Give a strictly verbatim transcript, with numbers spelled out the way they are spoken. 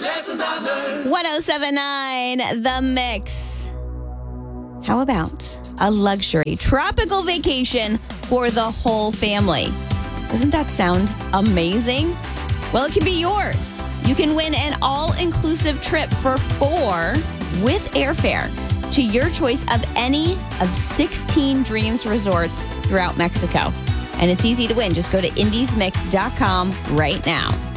one oh seven point nine The Mix. How about a luxury tropical vacation for the whole family? Doesn't that sound amazing? Well, it can be yours. You can win an all-inclusive trip for four with airfare to your choice of any of sixteen Dreams resorts throughout Mexico. And it's easy to win. Just go to indies mix dot com right now.